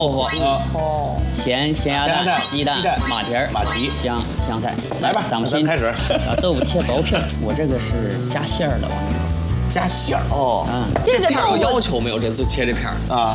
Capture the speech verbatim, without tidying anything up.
腐， 哦， 咸咸鸭蛋、鸡蛋、马蹄儿、 马蹄、 香香菜。 来吧， 咱们先开始。 啊，豆腐切薄片儿，我这个是加馅儿的吧？ 加馅儿哦， 啊， 这个片儿有要求没有？这次切这片儿啊，